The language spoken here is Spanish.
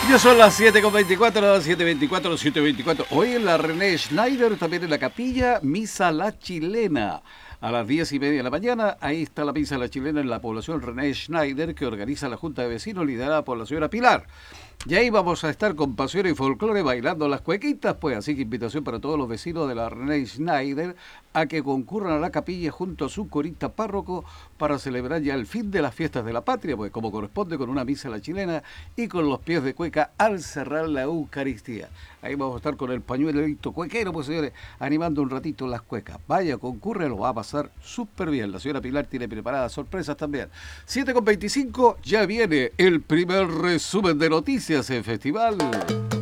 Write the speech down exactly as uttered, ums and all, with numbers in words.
Ya son las siete con veinticuatro, siete veinticuatro, siete veinticuatro. Hoy en la René Schneider, también en la capilla, Misa La Chilena. A las diez y media de la mañana, ahí está la Misa La Chilena en la población René Schneider, que organiza la Junta de Vecinos, liderada por la señora Pilar. Y ahí vamos a estar con pasión y folclore bailando las cuequitas, pues así que invitación para todos los vecinos de la René Schneider a que concurran a la capilla junto a su corista párroco para celebrar ya el fin de las fiestas de la patria, pues como corresponde con una misa a la chilena y con los pies de cueca al cerrar la Eucaristía. Ahí vamos a estar con el pañuelito cuequero, pues señores, animando un ratito las cuecas. Vaya, concurre, lo va a pasar súper bien. La señora Pilar tiene preparadas sorpresas también. siete con veinticinco, ya viene el primer resumen de noticias en Festival.